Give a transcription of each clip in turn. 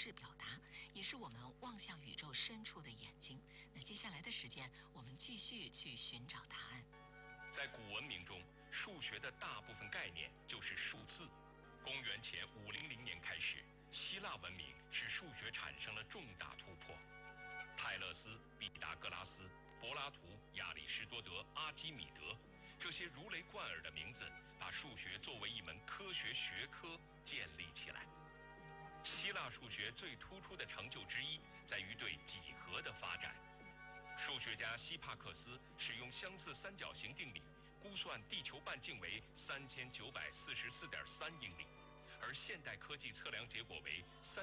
式表达，也是我们望向宇宙深处的眼睛。那接下来的时间，我们继续去寻找答案。 在古文明中，数学的大部分概念就是数字。公元前500年开始，希腊文明使数学产生了重大突破。泰勒斯、毕达哥拉斯、柏拉图、亚里士多德、阿基米德，这些如雷贯耳的名字，把数学作为一门科学学科建立起来。希腊数学最突出的成就之一，在于对几何的发展。数学家希帕克斯使用相似三角形定理估算地球半径为3944.3英里，而现代科技测量结果为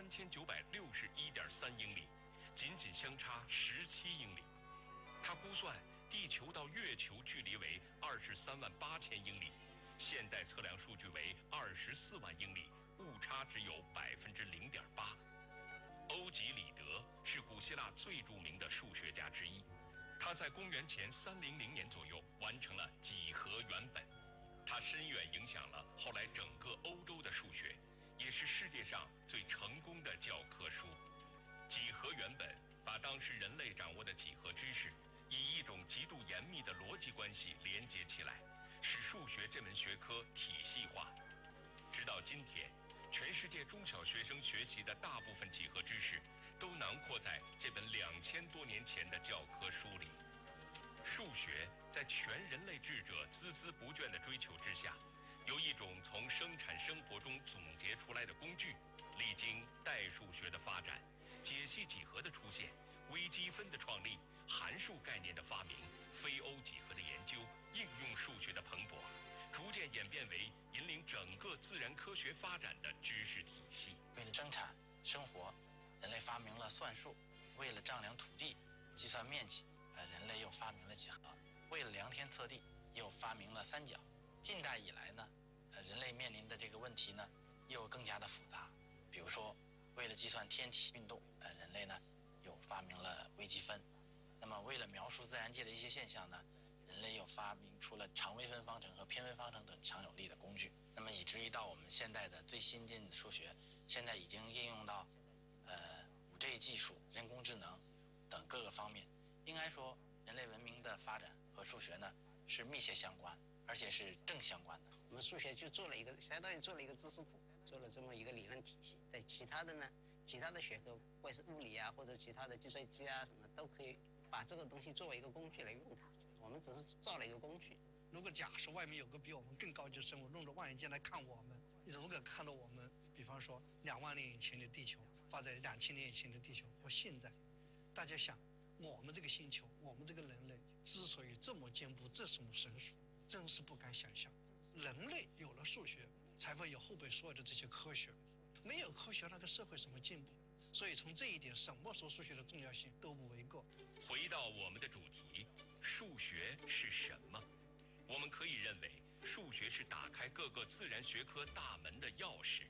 3961.3英里，仅仅相差17英里。他估算地球到月球距离为238000英里，现代测量数据为24万英里，误差只有0.8%。欧几里得是古希腊最著名的数学家之一，他在公元前300年左右完成了几何原本，他深远影响了后来整个欧洲的数学，也是世界上最成功的教科书。几何原本把当时人类掌握的几何知识以一种极度严密的逻辑关系连接起来，使数学这门学科体系化。直到今天，全世界中小学生学习的大部分几何知识都囊括在这本2000多年前的教科书里。数学在全人类智者孜孜不倦的追求之下，由一种从生产生活中总结出来的工具，历经代数学的发展、解析几何的出现、微积分的创立、函数概念的发明、非欧几何的研究、应用数学的蓬勃，逐渐演变为引领整个自然科学发展的知识体系。 为了生产生活，人类发明了算术；为了丈量土地、计算面积，人类又发明了几何；为了量天测地，又发明了三角。近代以来呢，人类面临的这个问题呢，又更加的复杂。比如说，为了计算天体运动，人类呢又发明了微积分。那么，为了描述自然界的一些现象呢，人类又发明出了常微分方程和偏微方程等强有力的工具。那么，以至于到我们现在的最新进的数学，现在已经应用到5G 技术、人工智能等各个方面。应该说，人类文明的发展和数学呢是密切相关，而且是正相关的。 我们数学就做了一个，相当于做了一个知识库，做了这么一个理论体系。在其他的呢，其他的学科，或者是物理啊，或者其他的计算机啊什么，都可以把这个东西作为一个工具来用它。我们只是造了一个工具。 如果假设外面有个比我们更高级的生物，弄着望远镜来看我们，你如果看到我们，比方说2万年以前的地球，放在2000年以前的地球和现在，大家想，我们这个星球，我们这个人类之所以这么进步，这种神速，真是不敢想象。人类有了数学，才会有后边所有的这些科学。没有科学，那个社会怎么进步？所以从这一点，什么说数学的重要性都不为过。 回到我们的主题，数学是什么？我们可以认为，数学是打开各个自然学科大门的钥匙。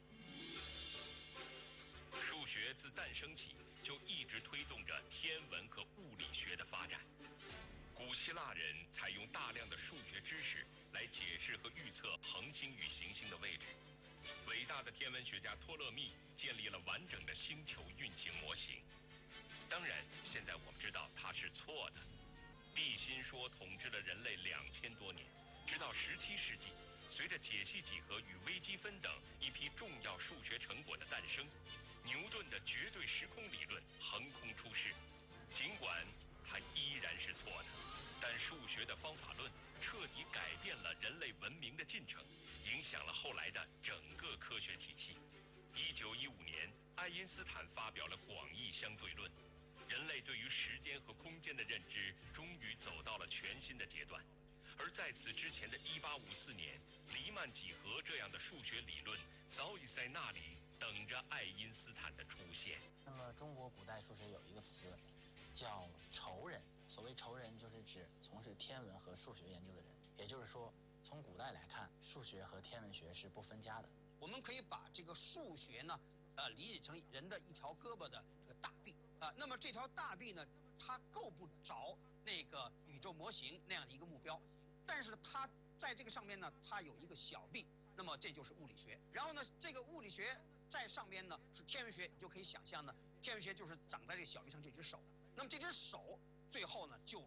数学自诞生起就一直推动着天文和物理学的发展。古希腊人采用大量的数学知识来解释和预测恒星与行星的位置。伟大的天文学家托勒密建立了完整的星球运行模型。当然，现在我们知道它是错的。地心说统治了人类2000多年，直到17世纪，随着解析几何与微积分等一批重要数学成果的诞生，牛顿的绝对时空理论横空出世。尽管它依然是错的，但数学的方法论彻底改变了人类文明的进程，影响了后来的整个科学体系。1915年，爱因斯坦发表了广义相对论，人类对于时间和空间的认知终于走到了全新的阶段。而在此之前的1854年，黎曼几何这样的数学理论早已在那里等着爱因斯坦的出现。 那么，中国古代数学有一个词叫仇人，所谓仇人，就是指从事天文和数学研究的人。也就是说，从古代来看，数学和天文学是不分家的。 我们可以把这个数学呢，理解成人的一条胳膊的这个大臂啊。那么这条大臂呢，它够不着那个宇宙模型那样的一个目标，但是它在这个上面呢，它有一个小臂，那么这就是物理学。然后呢，这个物理学在上边呢是天文学，你就可以想象呢，天文学就是长在这个小鱼上这只手。那么这只手最后呢就